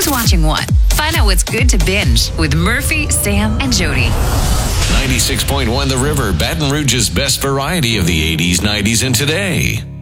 who's watching what? Find out what's good to binge with Murphy, Sam, and Jody. 96.1 The River, Baton Rouge's best variety of the 80s, 90s, and today.